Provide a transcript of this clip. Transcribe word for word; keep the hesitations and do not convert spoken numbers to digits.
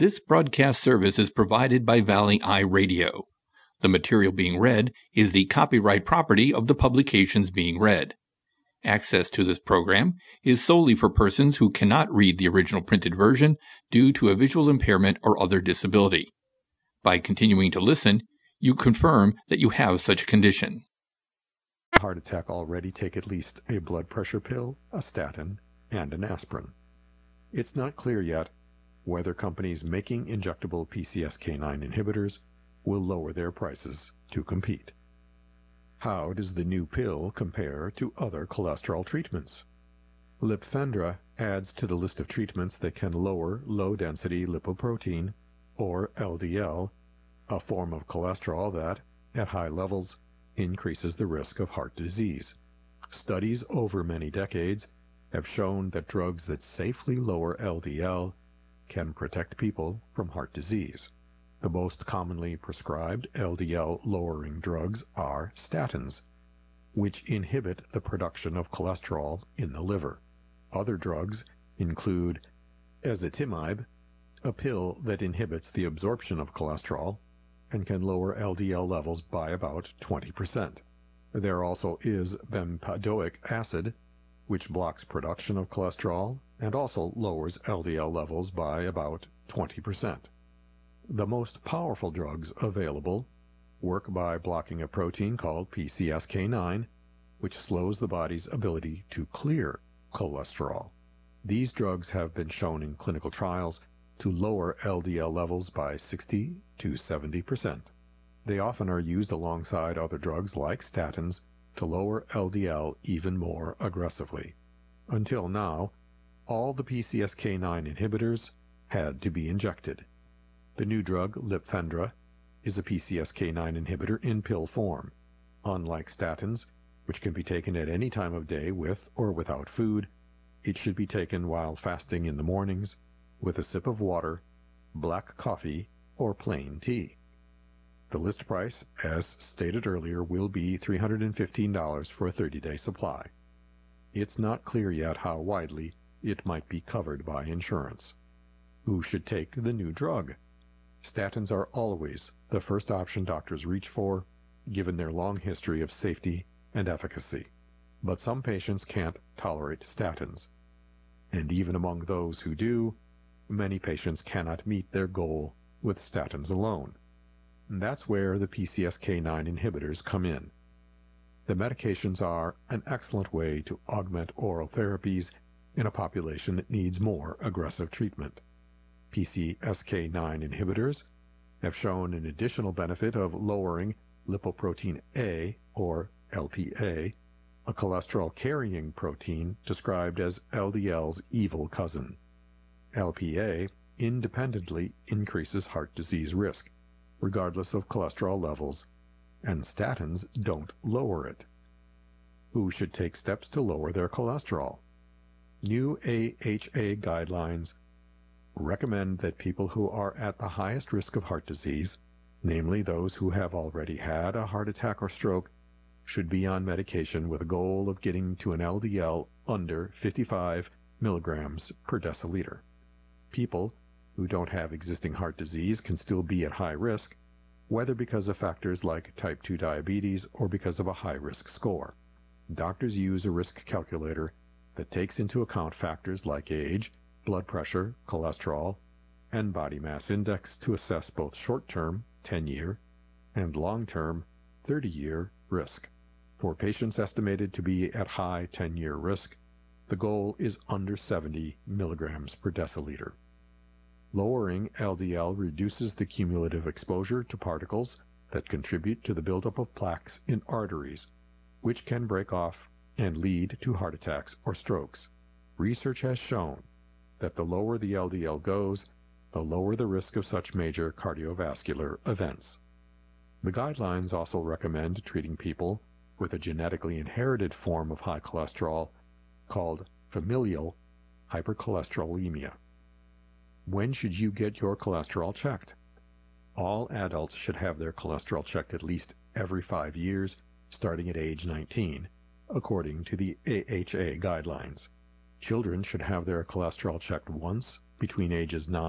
This broadcast service is provided by Valley Eye Radio. The material being read is the copyright property of the publications being read. Access to this program is solely for persons who cannot read the original printed version due to a visual impairment or other disability. By continuing to listen, you confirm that you have such a condition. Heart attack already take at least a blood pressure pill, a statin, and an aspirin. It's not clear yet whether companies making injectable P C S K nine inhibitors will lower their prices to compete. How does the new pill compare to other cholesterol treatments? Lipfendra adds to the list of treatments that can lower low-density lipoprotein, or L D L, a form of cholesterol that, at high levels, increases the risk of heart disease. Studies over many decades have shown that drugs that safely lower L D L can protect people from heart disease. The most commonly prescribed L D L-lowering drugs are statins, which inhibit the production of cholesterol in the liver. Other drugs include ezetimibe, a pill that inhibits the absorption of cholesterol and can lower L D L levels by about twenty percent. There also is bempedoic acid, which blocks production of cholesterol and also lowers L D L levels by about twenty percent. The most powerful drugs available work by blocking a protein called P C S K nine, which slows the body's ability to clear cholesterol. These drugs have been shown in clinical trials to lower L D L levels by sixty to seventy percent. They often are used alongside other drugs like statins to lower L D L even more aggressively. Until now, all the P C S K nine inhibitors had to be injected. The new drug, Lipfendra, is a P C S K nine inhibitor in pill form. Unlike statins, which can be taken at any time of day with or without food, it should be taken while fasting in the mornings, with a sip of water, black coffee, or plain tea. The list price, as stated earlier, will be three hundred fifteen dollars for a thirty-day supply. It's not clear yet how widely it might be covered by insurance. Who should take the new drug? Statins are always the first option doctors reach for, given their long history of safety and efficacy. But some patients can't tolerate statins. And even among those who do, many patients cannot meet their goal with statins alone. That's where the P C S K nine inhibitors come in. The medications are an excellent way to augment oral therapies in a population that needs more aggressive treatment. P C S K nine inhibitors have shown an additional benefit of lowering lipoprotein A, or L P A, a cholesterol-carrying protein described as L D L's evil cousin. L P A independently increases heart disease risk, regardless of cholesterol levels, and statins don't lower it. Who should take steps to lower their cholesterol? New A H A guidelines recommend that people who are at the highest risk of heart disease, namely those who have already had a heart attack or stroke, should be on medication with a goal of getting to an L D L under fifty-five milligrams per deciliter. People who don't have existing heart disease can still be at high risk, whether because of factors like type two diabetes or because of a high-risk score. Doctors use a risk calculator that takes into account factors like age, blood pressure, cholesterol, and body mass index to assess both short-term, ten-year, and long-term, thirty-year risk. For patients estimated to be at high ten-year risk, the goal is under seventy milligrams per deciliter. Lowering L D L reduces the cumulative exposure to particles that contribute to the buildup of plaques in arteries, which can break off and lead to heart attacks or strokes. Research has shown that the lower the L D L goes, the lower the risk of such major cardiovascular events. The guidelines also recommend treating people with a genetically inherited form of high cholesterol called familial hypercholesterolemia. When should you get your cholesterol checked? All adults should have their cholesterol checked at least every five years, starting at age nineteen, according to the A H A guidelines. Children should have their cholesterol checked once between ages nine